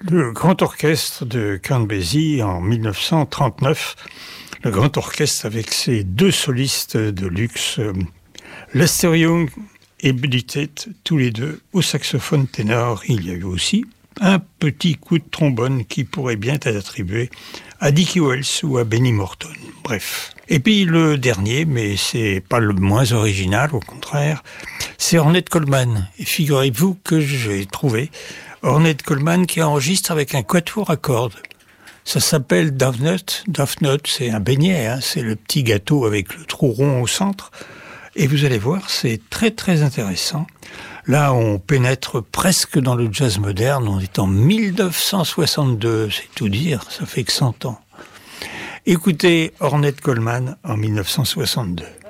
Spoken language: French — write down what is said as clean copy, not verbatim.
Le Grand Orchestre de Count Basie en 1939. Le Grand Orchestre avec ses deux solistes de luxe, Lester Young et Buddy Tate, tous les deux au saxophone ténor. Il y a eu aussi un petit coup de trombone qui pourrait bien être attribué à Dickie Wells ou à Benny Morton. Bref. Et puis le dernier, mais c'est pas le moins original, au contraire, c'est Ornette Coleman. Et figurez-vous que j'ai trouvé Ornette Coleman qui enregistre avec un quatuor à cordes. Ça s'appelle Daft Nut. Daft Nut, c'est un beignet, c'est le petit gâteau avec le trou rond au centre. Et vous allez voir, c'est très très intéressant. Là, on pénètre presque dans le jazz moderne. On est en 1962, c'est tout dire, ça fait que 100 ans. Écoutez Ornette Coleman en 1962.